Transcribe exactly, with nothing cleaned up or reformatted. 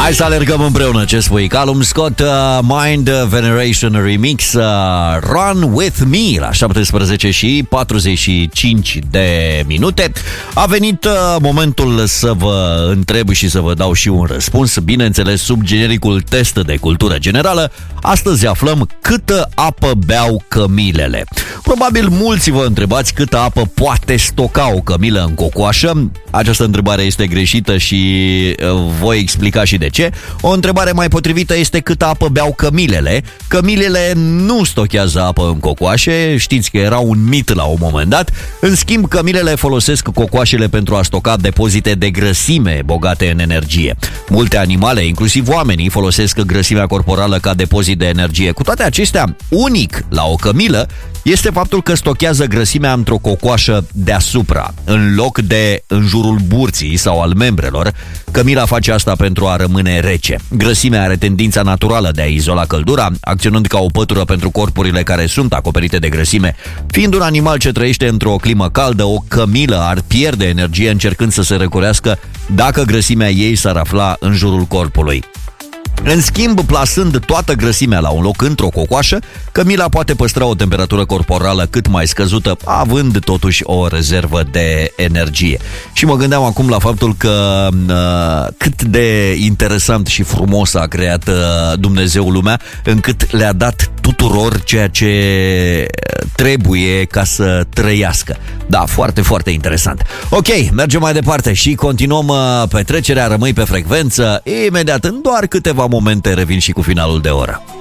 Hai să alergăm împreună, ce spui? Callum Scott, uh, Mind Veneration Remix, uh, Run With Me, la șaptesprezece și patruzeci și cinci de minute. A venit uh, momentul să vă întreb și să vă dau și un răspuns, bineînțeles sub genericul test de cultură generală. Astăzi aflăm câtă apă beau cămilele. Probabil mulți vă întrebați câtă apă poate stoca o cămilă în cocoașă. Această întrebare este greșită și uh, voi explica și de ce. O întrebare mai potrivită este câtă apă beau cămilele. Cămilele nu stochează apă în cocoașe, știți că era un mit la un moment dat. În schimb, cămilele folosesc cocoașele pentru a stoca depozite de grăsime bogate în energie. Multe animale, inclusiv oamenii, folosesc grăsimea corporală ca depozit de energie. Cu toate acestea, unic la o cămilă este faptul că stochează grăsimea într-o cocoașă deasupra, în loc de în jurul burții sau al membrelor. Cămila face asta pentru a rămâne rece. Grăsimea are tendința naturală de a izola căldura, acționând ca o pătură pentru corpurile care sunt acoperite de grăsime. Fiind un animal ce trăiește într-o climă caldă, o cămilă ar pierde energie încercând să se răcorească dacă grăsimea ei s-ar afla în jurul corpului. În schimb, plasând toată grăsimea la un loc într-o cocoașă, cămila poate păstra o temperatură corporală cât mai scăzută, având totuși o rezervă de energie. Și mă gândeam acum la faptul că uh, cât de interesant și frumos a creat uh, Dumnezeu lumea, încât le-a dat tuturor ceea ce trebuie ca să trăiască. Da, foarte, foarte interesant. Ok, mergem mai departe și continuăm uh, petrecerea. Rămâi pe frecvență. Imediat, în doar câteva momente, revin și cu finalul de oră.